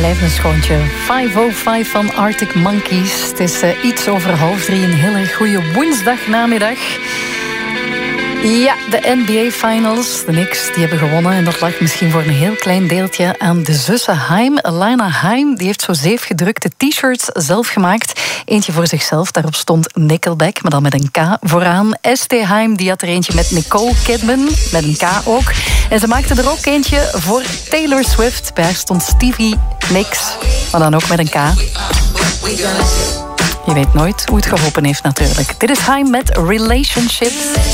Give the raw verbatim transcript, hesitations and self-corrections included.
blijft een schoontje. vijfhonderdvijf van Arctic Monkeys. Het is uh, iets over half drie, een hele goede woensdagnamiddag. Ja, de N B A Finals, de Knicks, die hebben gewonnen. En dat lag misschien voor een heel klein deeltje aan de zussen Haim. Lana Haim, die heeft zo zeef gedrukte t-shirts zelf gemaakt. Eentje voor zichzelf, daarop stond Nickelback, maar dan met een K vooraan. S T Haim, die had er eentje met Nicole Kidman, met een K ook. En ze maakte er ook eentje voor Taylor Swift. Bij haar stond Stevie Nicks, maar dan ook met een K. Je weet nooit hoe het geholpen heeft natuurlijk. Dit is Haim met Relationships.